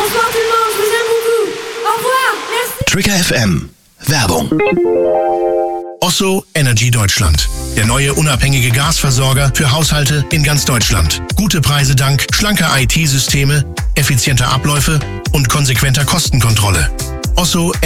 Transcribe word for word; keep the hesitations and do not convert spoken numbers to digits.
Bonsoir tout le monde, je vous aime beaucoup. Au revoir, merci. Trigger F M. Werbung. Osso Energy Deutschland. Der neue unabhängige Gasversorger für Haushalte in ganz Deutschland. Gute Preise dank schlanker I T-Systeme, effizienter Abläufe und konsequenter Kostenkontrolle. Osso